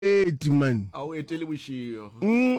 man. Au etele boshio.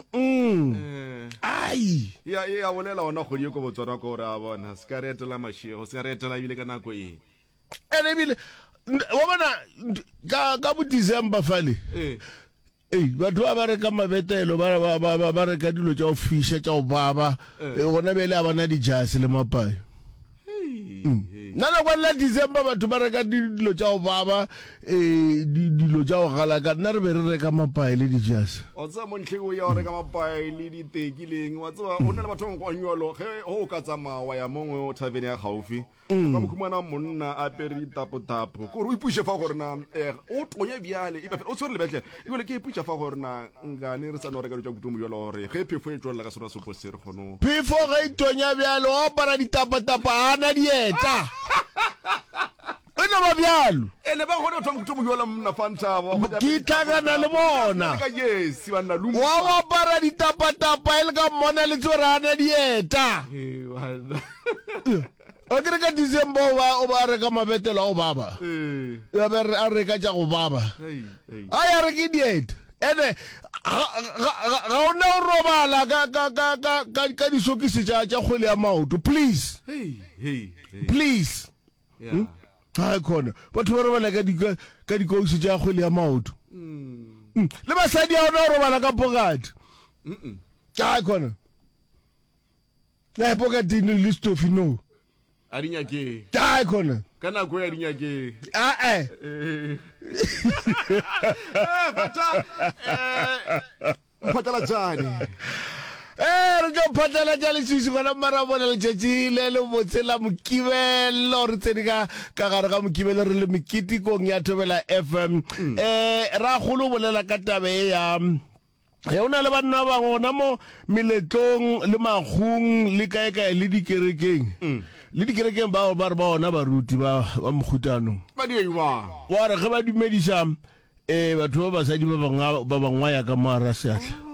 Ai. Ya bolela ona go dieko botswana go ra bona. Ska re etela mashio, ska re etela bile ka nako e. Ene bile wa bona ka bo December fale. Batho ba reka mabetelo ba reka dilo tsa go fisha tsa go baba gona bele a bana dijase le mapai. Nana kwa la December batho ba reka dilo tsa go baba dilo tsa go galaka nna re be re reka mapai le dijase. O tsa montle go ya reka mapai le diteki leng wa tsa o na le batho go nyolo ge o ka tsama wa ya mongwe o thabene ya gaufi ka mokhumana monna a pere tapo tapo go re ipushe fa gore na o tonya biale e o tshwere le betle e go le ke ipusha fa gore na ngane re sa no reka tsa kutumo yo lore ge phefo e tlola ka sona se posere gono phefo ge tonya biale o para ditapa tapa ana dieta ena ba bialo ene ba gone o tshwang kutumo yo la mna fanta ba ke tlagana le bona ka yes ba na lumo wa para ditapa tapa e le ka mona le tsora ana dieta o kere ka December o ba reka mabetelo o baba ya be a reka tša go baba a ya re ke dieta ene ga o ne o robala ka disokisi tša kgwele ya maoto please please ga khona batho ba robala ka dikousi tša kgwele ya maoto le basadi a ona o robala ka pokati ga khona na pokatini le stofi no arinya ke ta khona kana go arinya ke patala jani re tlo patala jale sisi bona mara bona le tšetšile le botsela mokibelo re tsene ka gare ga mokibelo re le mekitikong ya Thobela FM ra golo bolela ka tabe ya ona le banna ba gona mo meletlong le magong le kae le dikerekeng le dikerekeng ba re bona baruti ba mogutano ba di wa re ge ba dumedisa batho ba basadi ba bangwa ya ka mara seatla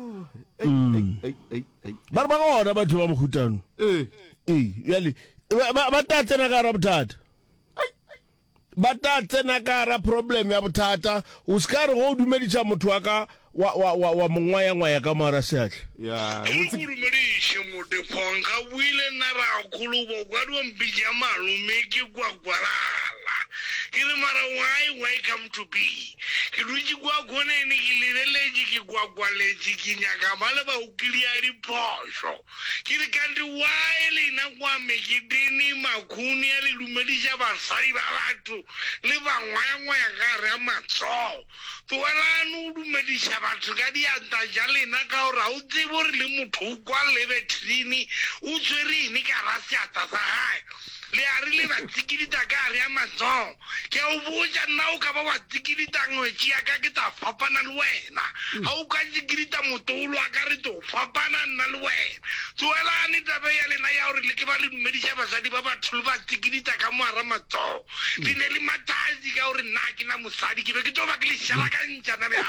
ba re ba gona batho ba mogutano yale ba ta tsena ka ra bothata ba ta tsena ka ra problem ya bothata o ska re go dumedisa motho wa ka wa mongwaya ka mara seatla ya ngurumedishe mode fonga wile na ra khulubo gwadwa mbija malume ki gwagwalala kile mara why come to be kiruji gwagone ni kileleji ki gwagwaleji kinyaka mala ba ukilia riposho kile kandi wile na kwa mekidini makuni ali lumedisha basari balatu le bangwaya ka re matso to wala nu lumedisha batho ka dianta jale na ka ora o tsebore le motho kwa le betrini o tswere ni ka rasiata sa hae le arile ba tsikilita ka re Amazon ke o boja nna o ka ba wa tsikilita ngwe ya ka ke ta fapana le wena ha o ka tsikilita motolo a ka re to fapana nna le wena tswela ni tabe ya le na ya ore le ke ba le dumedisha basadi ba batho ba tsikilita ka mo Amazon di ne le matazi ka ore nna ke na mosadi ke be ke toba ke le shala ka ntjana be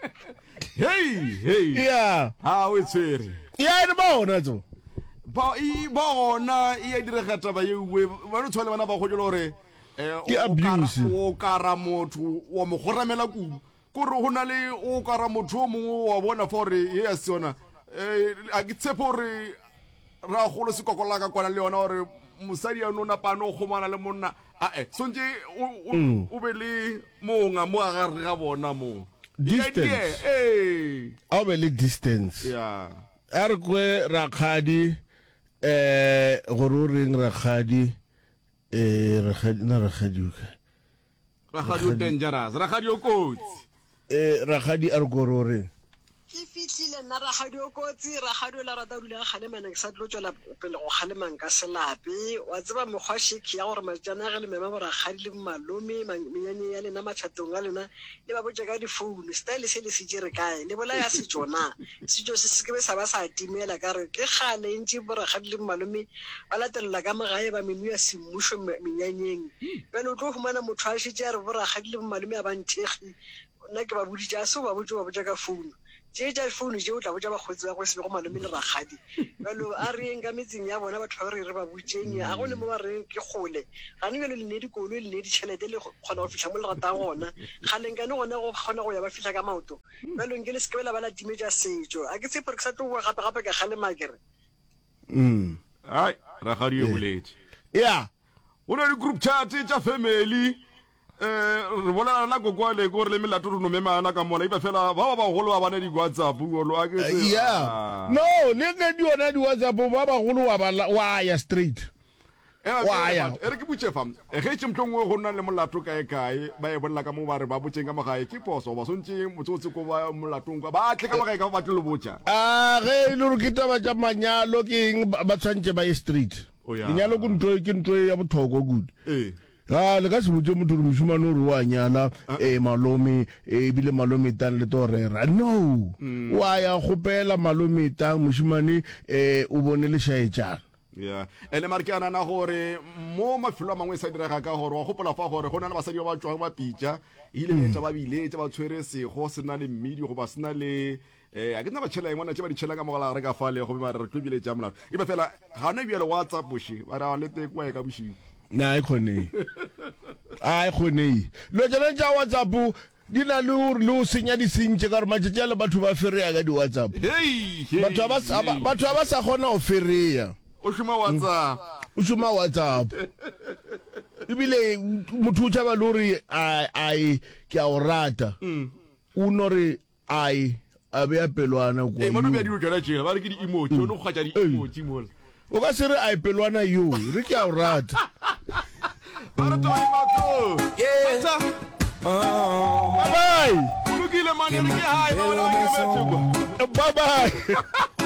hey yeah ha o tsere ya ene ba ona tso ba ona e direga taba ye we ba re tshwale bana ba go jole hore o kara motho wa mo goramela ku gore ho na le o kara motho mo wa bona for ye ya sona a ke tshepo re ra golo se kokola ka kwana le ona hore musadi ya nona pano go mana le monna sonje o be le monga mo ga re ga bona mo distance a be le distance yeah are kwe rakgadi go reng rakgadi rakgadi dangerous rakgadi o kotsi rakgadi a re go reng ke fitlhile nna rakgadi o kotsi rakgadi la rata dula kgalemana ke sa tlo tswela pele go kgalemang ka selape wa tseba mokgwa sheki ya gore majana ga le mema rakgadi le malome menyane ya lena mathatong a lena le ba botse ka difounu style se le se jere kae le bola ya se tsona sejo se se ke sa ba sa timela ka re ke gale ntse rakgadi le malome ba latella ka magae ba menu ya semmušo menyanyeng bene o tlo fumana motho a shetse ya re rakgadi le malome a ba nthegi nna ke ba boditse a se ba botse ka founu tša phone je o tla botša bakgotsi ba go se be go malome le rakgadi bjalo a reng ka metseng ya bona batho ba re ba botseng a go le mo ba reng ke kgole ga ne bjalo le ne dikoloi le ne ditšhelete le kgona go fitlha mo le ratang gona kgaleng ka ne gona go kgona go ya ba fitlha ka maoto bjalo nke le sekebela ba la time tša setšo a ke tshepo re ke sa tlo boa gape-gape ka kgale makere ai rakgadi e boletse ya go na le group chat tša family re bolela nako kwa le gore le melato re no memana ka mona iba fela ba bagolo ba bana di WhatsApp lo a ke se ya no le ke di ona di WhatsApp ba bagolo wa ya straight ya ere ke butse fam ge tshimtlongwe go nna le molato kae kae ba e bolla ka mo ba re ba botseng ka magae ke poso ba sontse motsotse ko ba molatong ba tle ka magae ka ba tle lo botsa ge le re kita ba tsa manyalo ke ba tshwantse ba ye street lenyalo ke ntho ya bothoko good le ka se botse motho re moshumane o re wa nyala malome ebile malome tang le to rera no wa ya gopela malome tang moshumane o bone le shaetjana ya ene mare ke anana gore mo mafelo a mangwe sa direga ka gore wa gopola fa gore go na le basadi ba tswang ba pitša ile le tsa ba bile tsa ba tshwere sego sena le mmidi go ba sena le a ke nna ba tšhela engwana tše ba di tšhela ka mogala re ka fale go ba re tlo bile tša molao e ba fela ga ona bjale WhatsApp boši ba ra le tekwa e ka bošing na e kgonei lo tsena tša WhatsApp di na le o senya di sentše ka gore matšatši a le batho ba fereya ka di WhatsApp batho ba ba sa kgona go fereya o šoma WhatsApp ebile motho o tšhaba le gore ai ke a o rata o no re ai a beya pelwana ba re ke di-emoji o ne go kgatša di-emoji mola o ka se re a pelwana yo re ke a o rata bye bye